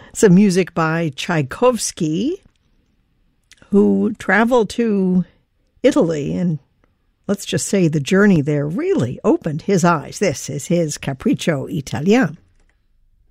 Some music by Tchaikovsky, who traveled to Italy, and let's just say the journey there really opened his eyes. This is his Capriccio Italien.